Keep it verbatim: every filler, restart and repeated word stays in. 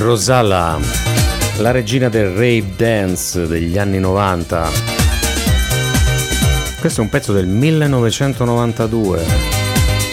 Rosala, la regina del rave dance degli anni novanta. Questo è un pezzo del millenovecentonovantadue.